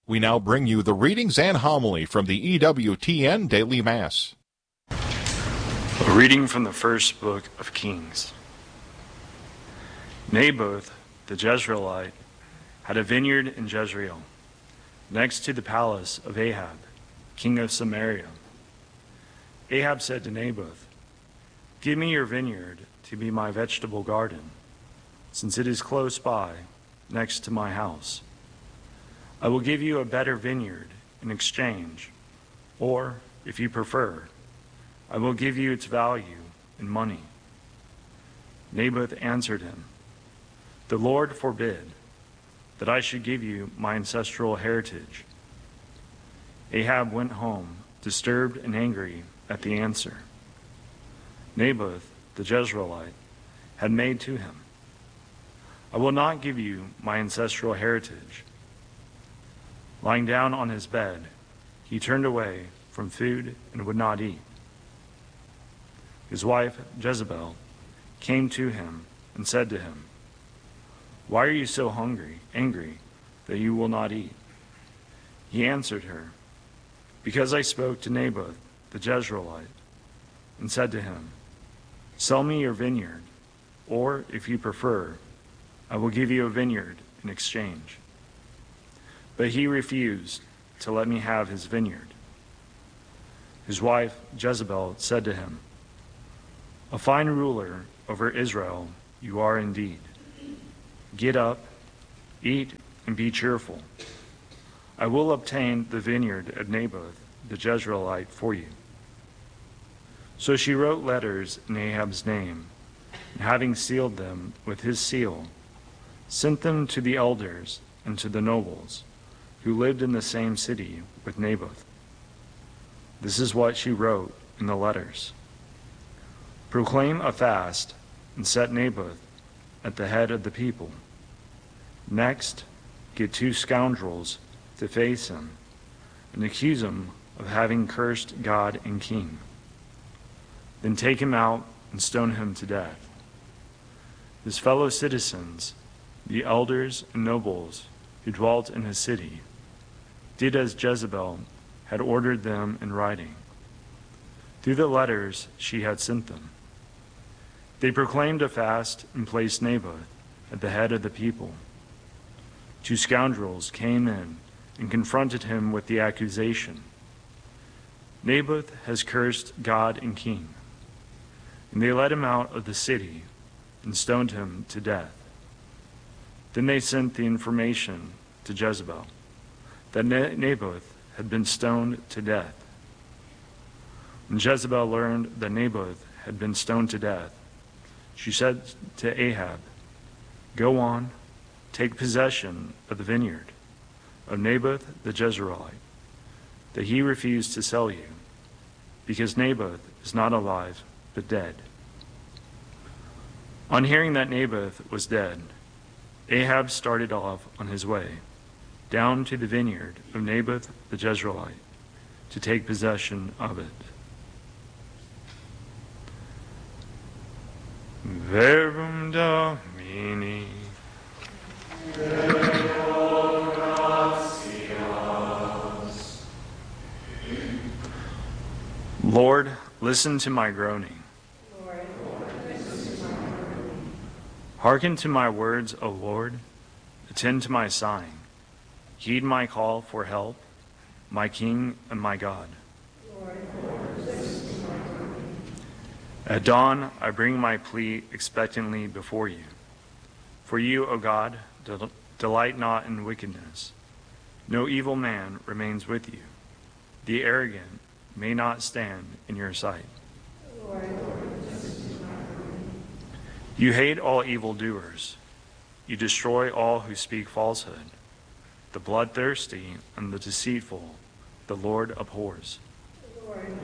We now bring you the readings and homily from the EWTN Daily Mass. A reading from the first book of Kings. Naboth, the Jezreelite, had a vineyard in Jezreel, next to the palace of Ahab, king of Samaria. Ahab said to Naboth, "Give me your vineyard to be my vegetable garden, since it is close by, next to my house. I will give you a better vineyard in exchange, or, if you prefer, I will give you its value in money." Naboth answered him, "The Lord forbid that I should give you my ancestral heritage." Ahab went home, disturbed and angry at the answer Naboth, the Jezreelite, had made to him. "I will not give you my ancestral heritage." Lying down on his bed, he turned away from food and would not eat. His wife, Jezebel, came to him and said to him, "Why are you so angry, that you will not eat?" He answered her, "Because I spoke to Naboth, the Jezreelite, and said to him, 'Sell me your vineyard, or, if you prefer, I will give you a vineyard in exchange.' But he refused to let me have his vineyard." His wife, Jezebel, said to him, "A fine ruler over Israel you are indeed. Get up, eat, and be cheerful. I will obtain the vineyard of Naboth, the Jezreelite, for you." So she wrote letters in Ahab's name, and having sealed them with his seal, sent them to the elders and to the nobles, who lived in the same city with Naboth. This is what she wrote in the letters: "Proclaim a fast and set Naboth at the head of the people. Next, get 2 scoundrels to face him and accuse him of having cursed God and king. Then take him out and stone him to death. His fellow citizens, the elders and nobles who dwelt in his city, did as Jezebel had ordered them in writing, through the letters she had sent them. They proclaimed a fast and placed Naboth at the head of the people. 2 scoundrels came in and confronted him with the accusation, 'Naboth has cursed God and king.' And they led him out of the city and stoned him to death. Then they sent the information to Jezebel that Naboth had been stoned to death. When Jezebel learned that Naboth had been stoned to death, she said to Ahab, 'Go on, take possession of the vineyard of Naboth the Jezreelite, that he refused to sell you, because Naboth is not alive but dead.' On hearing that Naboth was dead, Ahab started off on his way, down to the vineyard of Naboth the Jezreelite, to take possession of it. Verbum Domini. Lord, listen to my groaning. Hearken to my words, O Lord. Attend to my sighing. Heed my call for help, my King and my God. At dawn, I bring my plea expectantly before you. For you, O God, delight not in wickedness. No evil man remains with you. The arrogant may not stand in your sight. You hate all evildoers. You destroy all who speak falsehood. The bloodthirsty and the deceitful, the Lord abhors.